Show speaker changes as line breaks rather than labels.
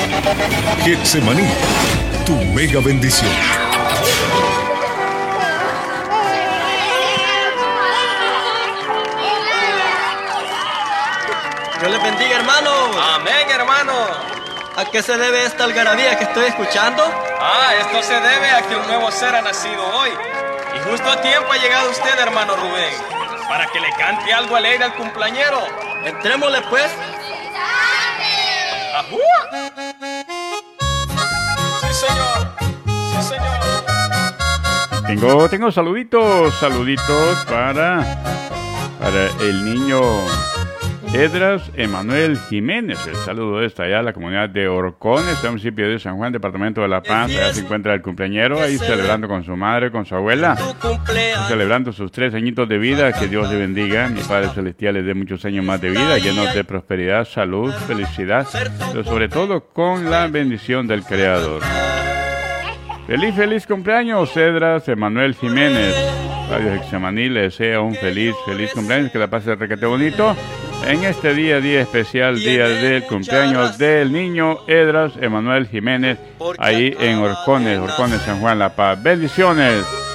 Getsemaní, tu mega bendición.
Dios les bendiga, hermano.
Amén, hermano.
¿A qué se debe esta algarabía que estoy escuchando?
Esto se debe a que un nuevo ser ha nacido hoy. Y justo a tiempo ha llegado usted, hermano Rubén, para que le cante algo alegre al cumpleañero.
Entrémosle, pues.
¡Ajúa! Sí, señor. Sí, señor.
Tengo saluditos para el niño Edras Emanuel Jiménez. El saludo está allá a la comunidad de Horcones, municipio de San Juan, departamento de La Paz. Allá se encuentra el cumpleañero, ahí celebrando con su madre, con su abuela, celebrando sus 3 añitos de vida. Que Dios le bendiga, mi Padre Celestial les dé muchos años más de vida, llenos de prosperidad, salud, felicidad, pero sobre todo con la bendición del Creador. Feliz cumpleaños, Edras Emanuel Jiménez. Radio Getsemaní le desea un feliz cumpleaños, que la pase requete bonito en este día especial, día del cumpleaños del niño Edras Emanuel Jiménez, ahí en Horcones, San Juan, La Paz. Bendiciones.